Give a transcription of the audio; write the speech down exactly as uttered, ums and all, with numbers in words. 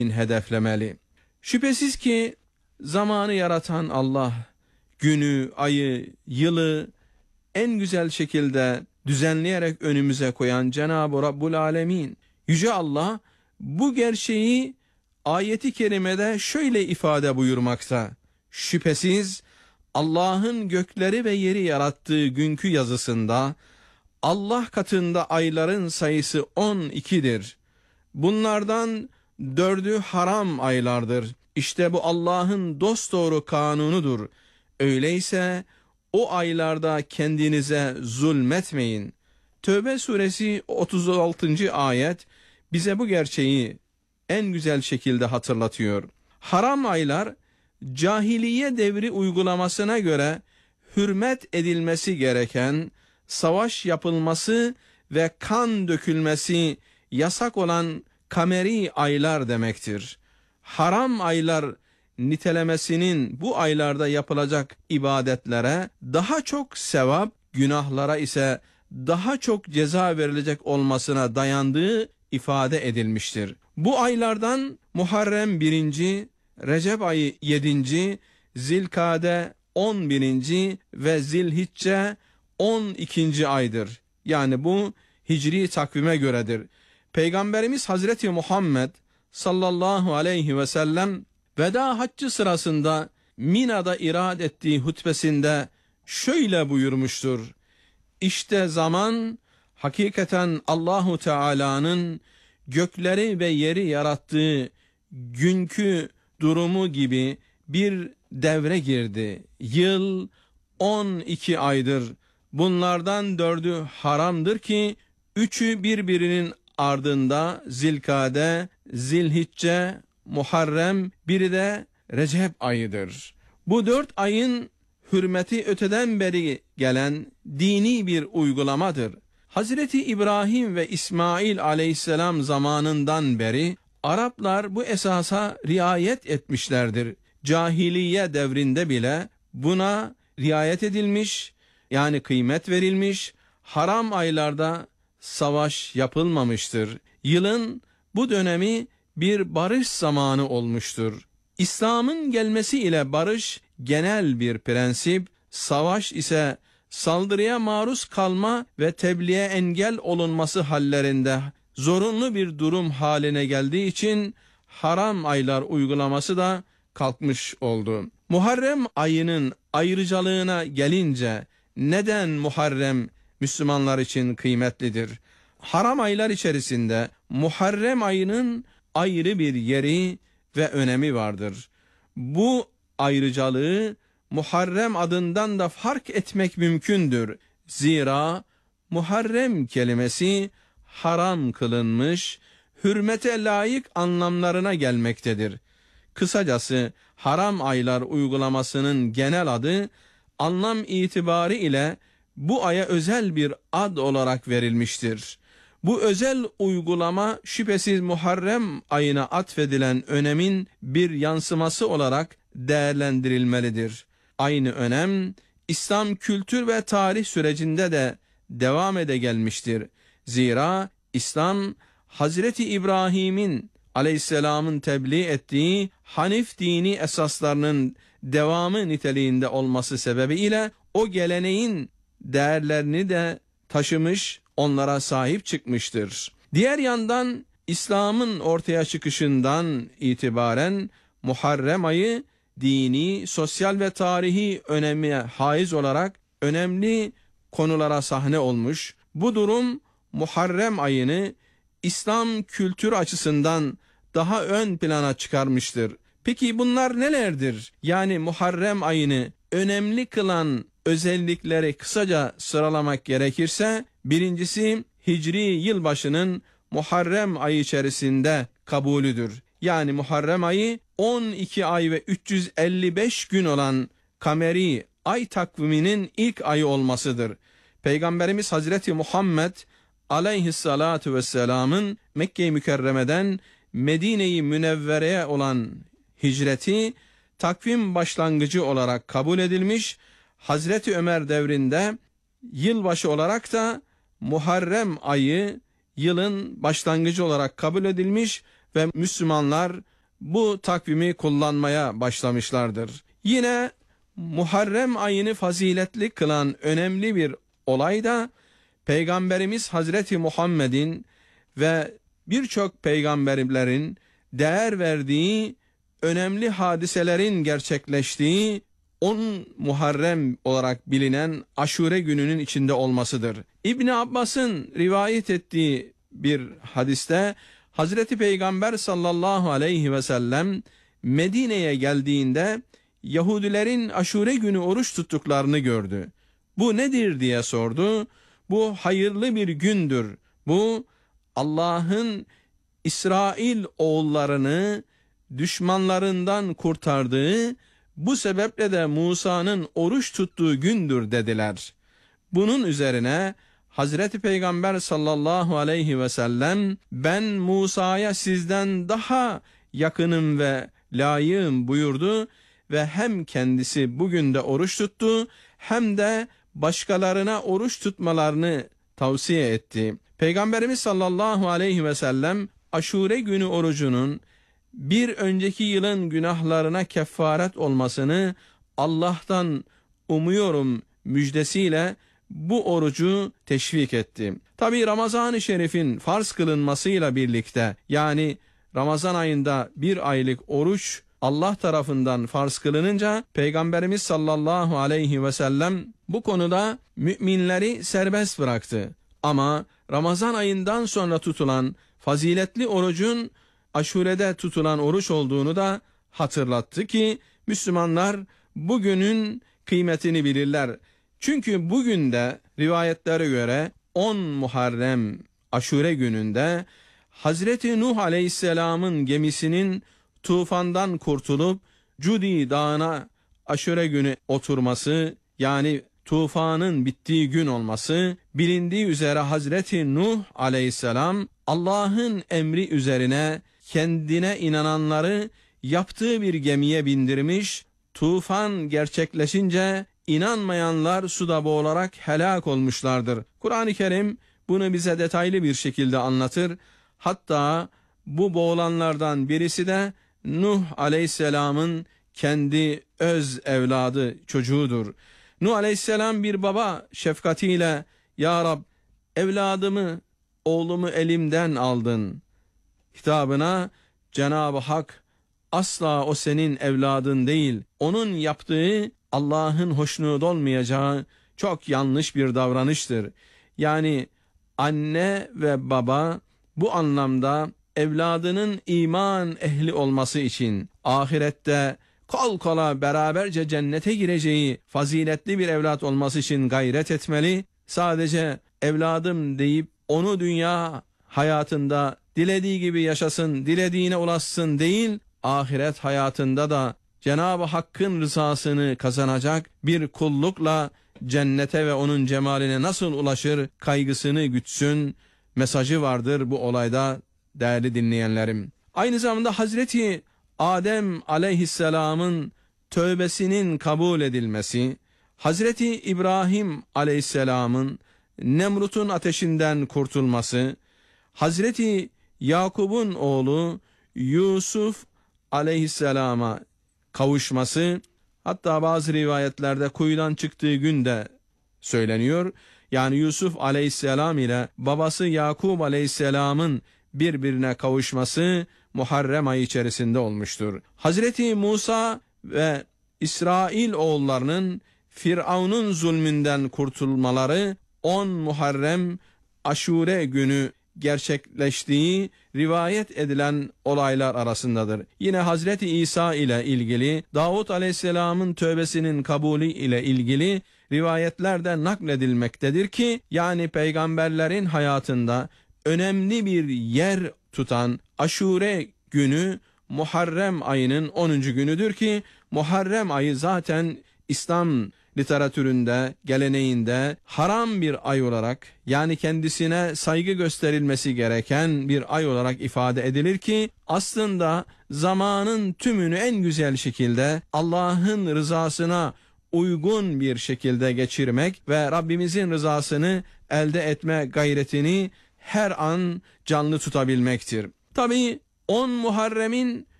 hedeflemeli. Şüphesiz ki zamanı yaratan Allah, günü, ayı, yılı en güzel şekilde düzenleyerek önümüze koyan Cenab-ı Rabbul Alemin. Yüce Allah bu gerçeği ayeti kerimede şöyle ifade buyurmakta. Şüphesiz Allah'ın gökleri ve yeri yarattığı günkü yazısında Allah katında ayların sayısı on ikidir. Bunlardan dördü haram aylardır. İşte bu Allah'ın dosdoğru kanunudur. Öyleyse o aylarda kendinize zulmetmeyin. Tövbe suresi otuz altıncı ayet bize bu gerçeği en güzel şekilde hatırlatıyor. Haram aylar cahiliye devri uygulamasına göre hürmet edilmesi gereken, savaş yapılması ve kan dökülmesi yasak olan kameri aylar demektir. Haram aylar nitelemesinin bu aylarda yapılacak ibadetlere daha çok sevap, günahlara ise daha çok ceza verilecek olmasına dayandığı ifade edilmiştir. Bu aylardan Muharrem birinci, Recep ayı yedinci, Zilkade on birinci ve Zilhicce on ikinci aydır. Yani bu hicri takvime göredir. Peygamberimiz Hazreti Muhammed sallallahu aleyhi ve sellem veda haccı sırasında Mina'da irad ettiği hutbesinde şöyle buyurmuştur. İşte zaman hakikaten Allahu Teala'nın gökleri ve yeri yarattığı günkü durumu gibi bir devre girdi. Yıl on iki aydır. Bunlardan dördü haramdır ki üçü birbirinin ardında Zilkade, Zilhicce, Muharrem, biri de Recep ayıdır. Bu dört ayın hürmeti öteden beri gelen dini bir uygulamadır. Hazreti İbrahim ve İsmail aleyhisselam zamanından beri Araplar bu esasa riayet etmişlerdir. Cahiliye devrinde bile buna riayet edilmiş, yani kıymet verilmiş, haram aylarda savaş yapılmamıştır. Yılın bu dönemi bir barış zamanı olmuştur. İslam'ın gelmesi ile barış genel bir prensip, savaş ise saldırıya maruz kalma ve tebliğe engel olunması hallerinde zorunlu bir durum haline geldiği için haram aylar uygulaması da kalkmış oldu. Muharrem ayının ayrıcalığına gelince neden Muharrem Müslümanlar için kıymetlidir? Haram aylar içerisinde Muharrem ayının ayrı bir yeri ve önemi vardır. Bu ayrıcalığı Muharrem adından da fark etmek mümkündür. Zira Muharrem kelimesi haram kılınmış, hürmete layık anlamlarına gelmektedir. Kısacası haram aylar uygulamasının genel adı anlam itibarı ile bu aya özel bir ad olarak verilmiştir. Bu özel uygulama şüphesiz Muharrem ayına atfedilen önemin bir yansıması olarak değerlendirilmelidir. Aynı önem İslam kültür ve tarih sürecinde de devam ede gelmiştir. Zira İslam Hazreti İbrahim'in aleyhisselamın tebliğ ettiği Hanif dini esaslarının devamı niteliğinde olması sebebiyle o geleneğin değerlerini de taşımış, onlara sahip çıkmıştır. Diğer yandan İslam'ın ortaya çıkışından itibaren Muharrem ayı dini, sosyal ve tarihi öneme haiz olarak önemli konulara sahne olmuş. Bu durum Muharrem ayını İslam kültürü açısından daha ön plana çıkarmıştır. Peki bunlar nelerdir? Yani Muharrem ayını önemli kılan özellikleri kısaca sıralamak gerekirse, birincisi Hicri yılbaşının Muharrem ayı içerisinde kabulüdür. Yani Muharrem ayı on iki ay ve üç yüz elli beş gün olan kameri ay takviminin ilk ayı olmasıdır. Peygamberimiz Hazreti Muhammed aleyhissalatu vesselamın Mekke-i Mükerreme'den Medine-i Münevvere'ye olan hicreti takvim başlangıcı olarak kabul edilmiş. Hazreti Ömer devrinde yılbaşı olarak da Muharrem ayı yılın başlangıcı olarak kabul edilmiş ve Müslümanlar bu takvimi kullanmaya başlamışlardır. Yine Muharrem ayını faziletli kılan önemli bir olay da Peygamberimiz Hazreti Muhammed'in ve birçok peygamberlerin değer verdiği önemli hadiselerin gerçekleştiği on Muharrem olarak bilinen Aşure gününün içinde olmasıdır. İbn Abbas'ın rivayet ettiği bir hadiste Hazreti Peygamber sallallahu aleyhi ve sellem Medine'ye geldiğinde Yahudilerin Aşure günü oruç tuttuklarını gördü. Bu nedir diye sordu. Bu hayırlı bir gündür. Bu Allah'ın İsrail oğullarını düşmanlarından kurtardığı, bu sebeple de Musa'nın oruç tuttuğu gündür dediler. Bunun üzerine Hazreti Peygamber sallallahu aleyhi ve sellem ben Musa'ya sizden daha yakınım ve layığım buyurdu ve hem kendisi bugün de oruç tuttu hem de başkalarına oruç tutmalarını tavsiye etti. Peygamberimiz sallallahu aleyhi ve sellem Aşure günü orucunun bir önceki yılın günahlarına kefaret olmasını Allah'tan umuyorum müjdesiyle bu orucu teşvik etti. Tabi Ramazan-ı Şerif'in farz kılınmasıyla birlikte, yani Ramazan ayında bir aylık oruç Allah tarafından farz kılınınca Peygamberimiz sallallahu aleyhi ve sellem bu konuda müminleri serbest bıraktı. Ama Ramazan ayından sonra tutulan faziletli orucun Aşure'de tutulan oruç olduğunu da hatırlattı ki Müslümanlar bugünün kıymetini bilirler. Çünkü bugün de rivayetlere göre on Muharrem Aşure gününde Hazreti Nuh Aleyhisselam'ın gemisinin tufandan kurtulup Cudi Dağı'na Aşure günü oturması, yani tufanın bittiği gün olması, bilindiği üzere Hazreti Nuh Aleyhisselam Allah'ın emri üzerine kendine inananları yaptığı bir gemiye bindirmiş, tufan gerçekleşince inanmayanlar suda boğularak helak olmuşlardır. Kur'an-ı Kerim bunu bize detaylı bir şekilde anlatır. Hatta bu boğulanlardan birisi de Nuh Aleyhisselam'ın kendi öz evladı, çocuğudur. Nuh Aleyhisselam bir baba şefkatiyle "Ya Rab, evladımı, oğlumu elimden aldın" hitabına Cenab-ı Hak asla o senin evladın değil, onun yaptığı Allah'ın hoşnut olmayacağı çok yanlış bir davranıştır. Yani anne ve baba bu anlamda evladının iman ehli olması için ahirette kol kola beraberce cennete gireceği faziletli bir evlat olması için gayret etmeli. Sadece evladım deyip onu dünya hayatında dilediği gibi yaşasın, dilediğine ulaşsın değil, ahiret hayatında da Cenab-ı Hakk'ın rızasını kazanacak bir kullukla cennete ve onun cemaline nasıl ulaşır kaygısını gütsün mesajı vardır bu olayda değerli dinleyenlerim. Aynı zamanda Hazreti Adem Aleyhisselam'ın tövbesinin kabul edilmesi, Hazreti İbrahim Aleyhisselam'ın Nemrut'un ateşinden kurtulması, Hazreti Yakub'un oğlu Yusuf Aleyhisselam'a kavuşması, hatta bazı rivayetlerde kuyudan çıktığı günde söyleniyor. Yani Yusuf Aleyhisselam ile babası Yakub Aleyhisselam'ın birbirine kavuşması Muharrem ayı içerisinde olmuştur. Hazreti Musa ve İsrail oğullarının Firavun'un zulmünden kurtulmaları on Muharrem Aşure günü gerçekleştiği rivayet edilen olaylar arasındadır. Yine Hazreti İsa ile ilgili, Davud Aleyhisselam'ın tövbesinin kabulü ile ilgili rivayetlerden nakledilmektedir ki, yani peygamberlerin hayatında önemli bir yer tutan Aşure günü Muharrem ayının onuncu günüdür ki, Muharrem ayı zaten İslam literatüründe, geleneğinde haram bir ay olarak, yani kendisine saygı gösterilmesi gereken bir ay olarak ifade edilir ki, aslında zamanın tümünü en güzel şekilde Allah'ın rızasına uygun bir şekilde geçirmek ve Rabbimizin rızasını elde etme gayretini her an canlı tutabilmektir. Tabii on Muharrem'in